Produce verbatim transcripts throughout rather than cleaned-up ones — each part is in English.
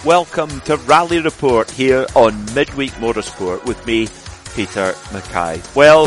Welcome to Rally Report here on Midweek Motorsport with me, Peter Mackay. Well,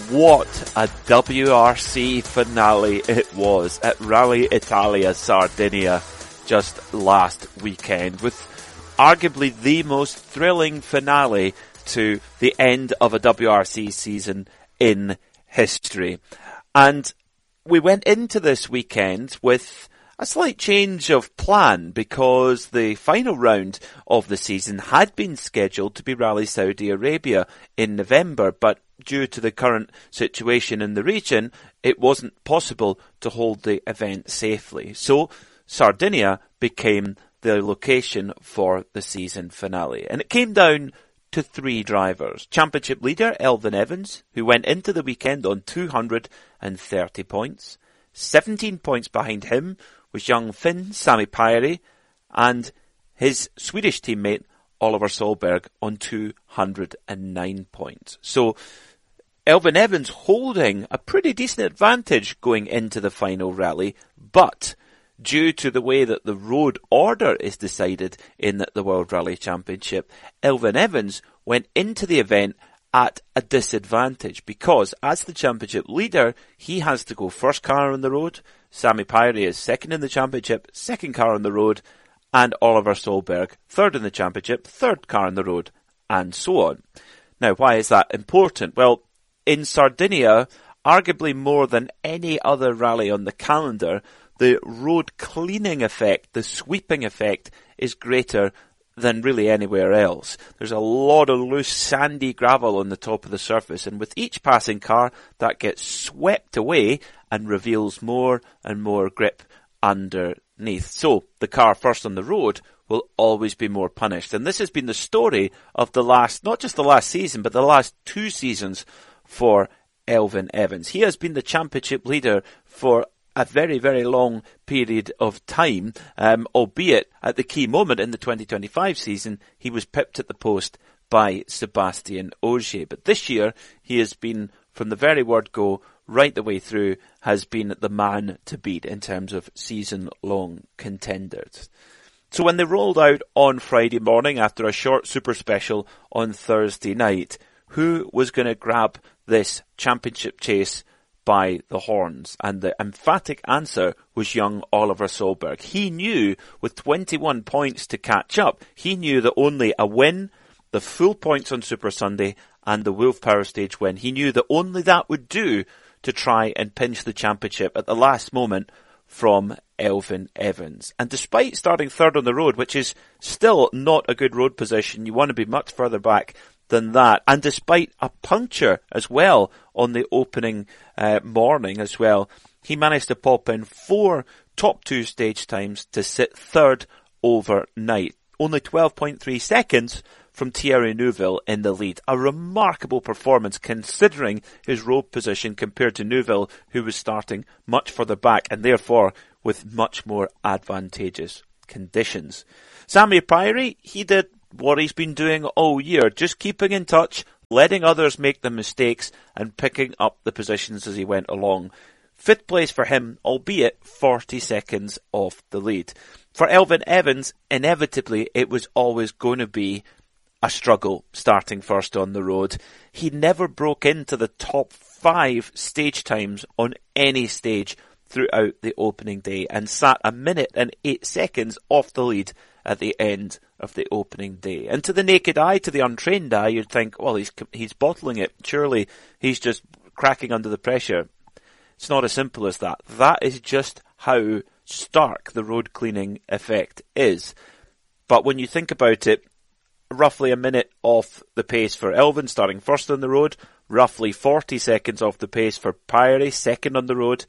what a W R C finale it was at Rally Italia Sardinia just last weekend, with arguably the most thrilling finale to the end of a W R C season in history. And we went into this weekend with a slight change of plan because the final round of the season had been scheduled to be Rally Saudi Arabia in November, but due to the current situation in the region, it wasn't possible to hold the event safely. So Sardinia became the location for the season finale. And it came down to three drivers. Championship leader Elfyn Evans, who went into the weekend on two hundred thirty points. seventeen points behind him was young Finn Sami Päivärinta and his Swedish teammate Oliver Solberg on two hundred nine points. So Elfyn Evans holding a pretty decent advantage going into the final rally, but due to the way that the road order is decided in the World Rally Championship, Elfyn Evans went into the event at a disadvantage because as the championship leader, he has to go first car on the road. Sami Päivärinta is second in the championship, second car on the road, and Oliver Solberg third in the championship, third car on the road, and so on. Now, why is that important? Well, in Sardinia, arguably more than any other rally on the calendar, the road cleaning effect, the sweeping effect, is greater than really anywhere else. There's a lot of loose sandy gravel on the top of the surface, and with each passing car that gets swept away and reveals more and more grip underneath. So the car first on the road will always be more punished. And this has been the story of the last, not just the last season, but the last two seasons for Elfyn Evans. He has been the championship leader for a very, very long period of time, um, albeit at the key moment in the twenty twenty-five season, he was pipped at the post by Sébastien Ogier. But this year, he has been, from the very word go, right the way through, has been the man to beat in terms of season-long contenders. So when they rolled out on Friday morning after a short super special on Thursday night, who was going to grab this championship chase by the horns? And the emphatic answer was young Oliver Solberg. He knew with twenty-one points to catch up, he knew that only a win, the full points on Super Sunday, and the Wolf Power Stage win, he knew that only that would do to try and pinch the championship at the last moment from Elfyn Evans. And despite starting third on the road, which is still not a good road position, you want to be much further back than that, and despite a puncture as well on the opening uh, morning as well, he managed to pop in four top two stage times to sit third overnight. Only twelve point three seconds from Thierry Neuville in the lead. A remarkable performance considering his road position compared to Neuville, who was starting much further back and therefore with much more advantageous conditions. Sami Päivärinta, he did what he's been doing all year, just keeping in touch, letting others make the mistakes and picking up the positions as he went along. Fifth place for him, albeit forty seconds off the lead. For Elfyn Evans, inevitably it was always going to be a struggle starting first on the road. He never broke into the top five stage times on any stage throughout the opening day and sat a minute and eight seconds off the lead at the end of the opening day. And to the naked eye, to the untrained eye, you'd think, well, he's he's bottling it. Surely he's just cracking under the pressure. It's not as simple as that. That is just how stark the road cleaning effect is. But when you think about it, roughly a minute off the pace for Elfyn starting first on the road, roughly forty seconds off the pace for Päivärinta second on the road,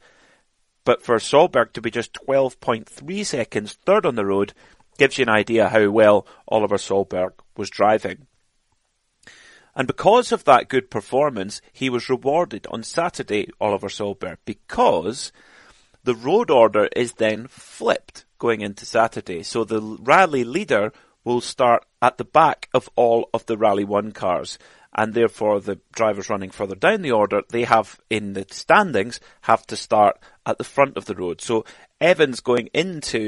but for Solberg to be just twelve point three seconds third on the road gives you an idea how well Oliver Solberg was driving. And because of that good performance, he was rewarded on Saturday, Oliver Solberg, because the road order is then flipped going into Saturday. So the rally leader will start at the back of all of the Rally one cars, and therefore the drivers running further down the order, they have, in the standings, have to start at the front of the road. So Evans going into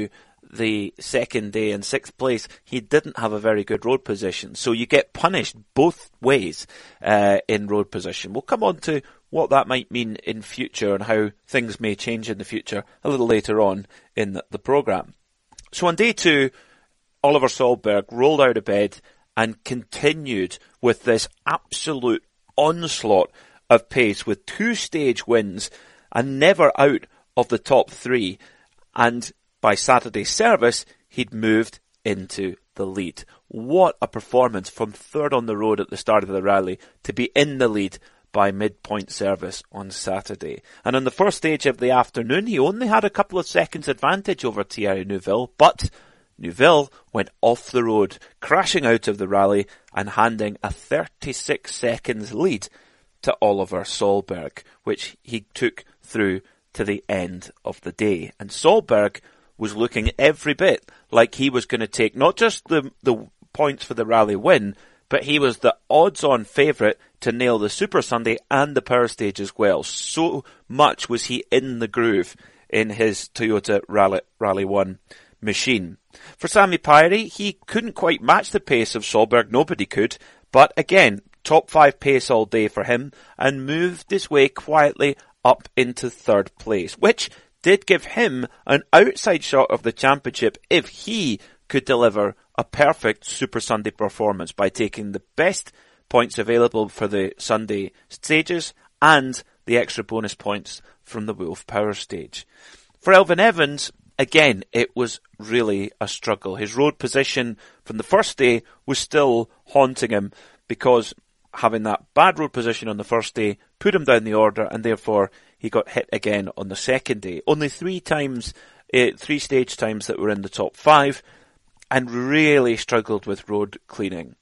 the second day in sixth place, he didn't have a very good road position. So you get punished both ways uh, in road position. We'll come on to what that might mean in future and how things may change in the future a little later on in the, the programme. So on day two, Oliver Solberg rolled out of bed and continued with this absolute onslaught of pace with two stage wins and never out of the top three. And by Saturday's service, he'd moved into the lead. What a performance from third on the road at the start of the rally to be in the lead by midpoint service on Saturday. And on the first stage of the afternoon, he only had a couple of seconds advantage over Thierry Neuville, but Neuville went off the road, crashing out of the rally and handing a thirty-six seconds lead to Oliver Solberg, which he took through to the end of the day. And Solberg was looking every bit like he was going to take not just the, the points for the rally win, but he was the odds-on favourite to nail the Super Sunday and the Power Stage as well. So much was he in the groove in his Toyota Rally, Rally one machine. For Sami Paire, he couldn't quite match the pace of Solberg. Nobody could. But again, top five pace all day for him and moved his way quietly up into third place, which did give him an outside shot of the championship if he could deliver a perfect Super Sunday performance by taking the best points available for the Sunday stages and the extra bonus points from the Wolf Power Stage. For Elfyn Evans, again, it was really a struggle. His road position from the first day was still haunting him because having that bad road position on the first day put him down the order, and therefore he got hit again on the second day. Only three times, uh, three stage times that were in the top five, and really struggled with road cleaning.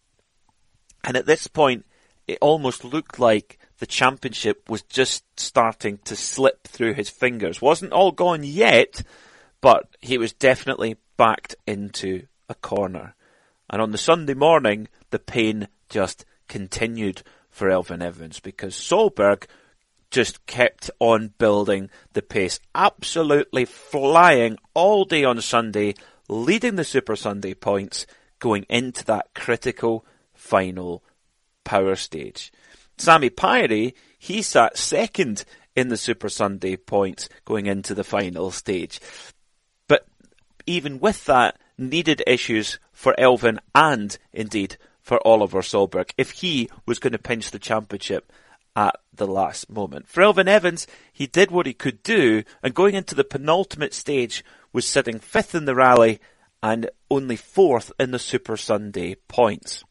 And at this point, it almost looked like the championship was just starting to slip through his fingers. Wasn't all gone yet, but he was definitely backed into a corner. And on the Sunday morning, the pain just continued for Elfyn Evans because Solberg just kept on building the pace, absolutely flying all day on Sunday, leading the Super Sunday points, going into that critical final Power Stage. Sami Paire, he sat second in the Super Sunday points going into the final stage. But even with that, needed issues for Elfyn and indeed for Oliver Solberg if he was going to pinch the championship at the last moment. For Elfyn Evans, he did what he could do, and going into the penultimate stage was sitting fifth in the rally and only fourth in the Super Sunday points.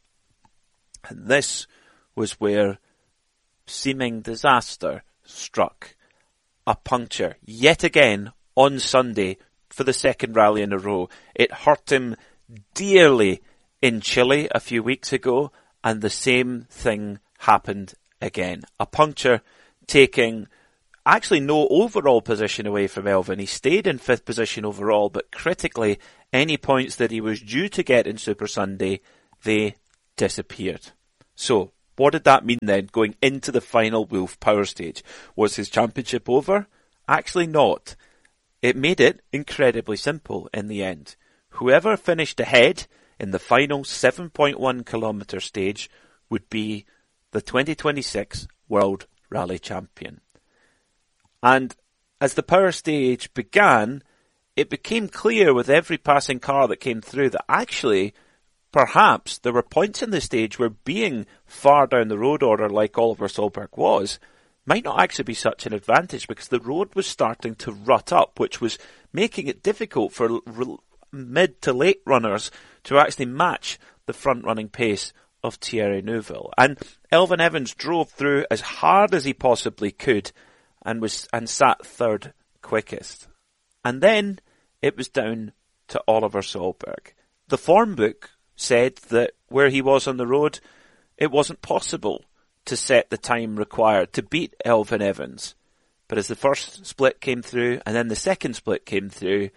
And this was where seeming disaster struck. A puncture, yet again, on Sunday for the second rally in a row. It hurt him dearly in Chile a few weeks ago, and the same thing happened again. A puncture taking actually no overall position away from Elfyn. He stayed in fifth position overall, but critically, any points that he was due to get in Super Sunday, they disappeared. So, what did that mean then, going into the final Wolf Power Stage? Was his championship over? Actually not. It made it incredibly simple in the end. Whoever finished ahead in the final seven point one kilometre stage would be the twenty twenty-six World Rally Champion. And as the Power Stage began, it became clear with every passing car that came through that actually, perhaps, there were points in the stage where being far down the road order like Oliver Solberg was, might not actually be such an advantage because the road was starting to rut up, which was making it difficult for mid to late runners to actually match the front-running pace of Thierry Neuville. And Elfyn Evans drove through as hard as he possibly could and was and sat third quickest. And then it was down to Oliver Solberg. The form book said that where he was on the road, it wasn't possible to set the time required to beat Elfyn Evans. But as the first split came through and then the second split came through,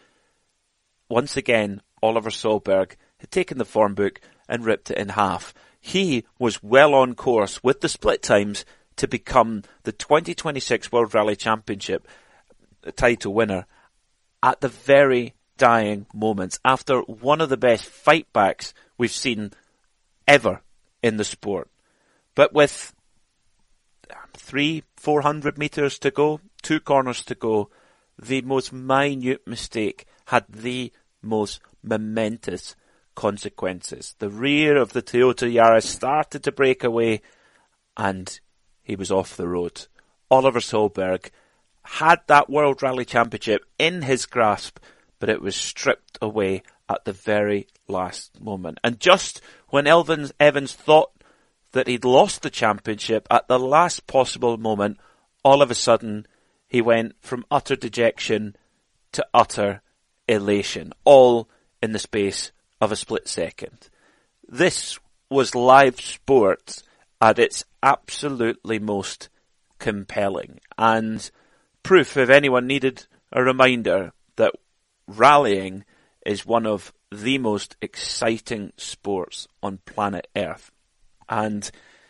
once again, Oliver Solberg had taken the form book and ripped it in half. He was well on course with the split times to become the twenty twenty-six World Rally Championship title winner at the very dying moments after one of the best fight backs we've seen ever in the sport. But with three, four hundred metres to go, two corners to go, the most minute mistake had the most momentous consequences. The rear of the Toyota Yaris started to break away and he was off the road. Oliver Solberg had that World Rally Championship in his grasp, but it was stripped away at the very last moment. And just when Elvin Evans thought that he'd lost the championship, at the last possible moment, all of a sudden, he went from utter dejection to utter elation, all in the space of a split second. This was live sport at its absolutely most compelling, and proof, if anyone needed a reminder, that rallying is one of the most exciting sports on planet Earth. And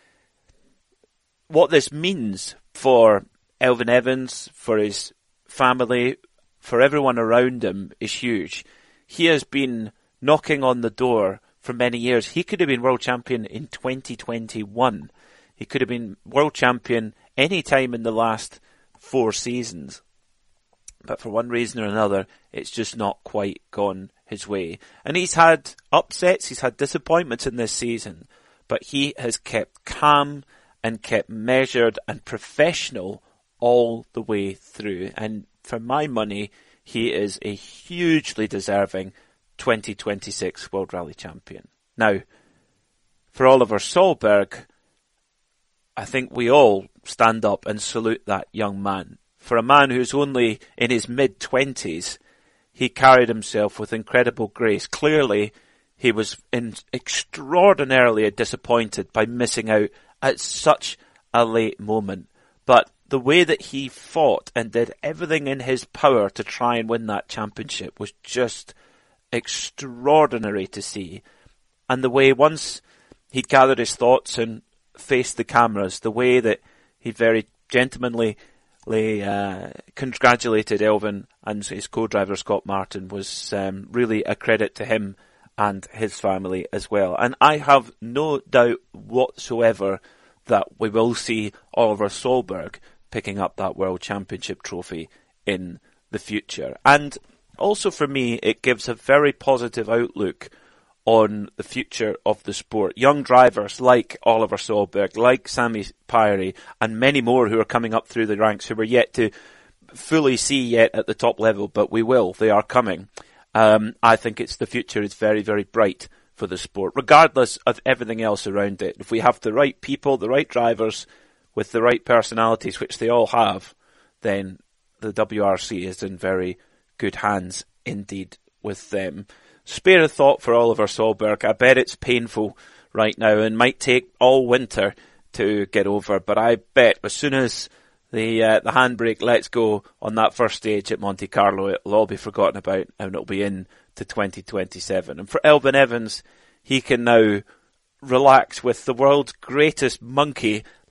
what this means for Elvin Evans, for his family, for everyone around him is huge. He has been knocking on the door for many years. He could have been world champion in twenty twenty-one. He could have been world champion any time in the last four seasons. But for one reason or another, it's just not quite gone his way. And he's had upsets, he's had disappointments in this season, but he has kept calm and kept measured and professional all the way through. And for my money, he is a hugely deserving twenty twenty-six World Rally Champion. Now, for Oliver Solberg, I think we all stand up and salute that young man. For a man who's only in his mid-twenties, he carried himself with incredible grace. Clearly, he was in extraordinarily disappointed by missing out at such a late moment. But the way that he fought and did everything in his power to try and win that championship was just extraordinary to see. And the way once he'd gathered his thoughts and faced the cameras, the way that he very gentlemanly uh, congratulated Elvin and his co-driver Scott Martin was um, really a credit to him and his family as well. And I have no doubt whatsoever that we will see Oliver Solberg picking up that World Championship trophy in the future. And also for me, it gives a very positive outlook on the future of the sport. Young drivers like Oliver Solberg, like Sami Päiräinen, and many more who are coming up through the ranks who we're yet to fully see yet at the top level, but we will. They are coming. Um, I think it's the future is very, very bright for the sport, regardless of everything else around it. If we have the right people, the right drivers, with the right personalities, which they all have, then the W R C is in very good hands indeed with them. Spare a thought for Oliver Solberg. I bet it's painful right now and might take all winter to get over, but I bet as soon as the uh, the handbrake lets go on that first stage at Monte Carlo, it'll all be forgotten about and it'll be in to twenty twenty-seven. And for Elvin Evans, he can now relax with the world's greatest monkey